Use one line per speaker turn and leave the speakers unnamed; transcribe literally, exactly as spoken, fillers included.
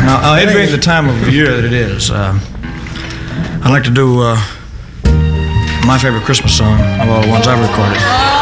Now, uh, it being the time of year that it is, uh, I'd like to do uh, my favorite Christmas song of all the ones I've recorded.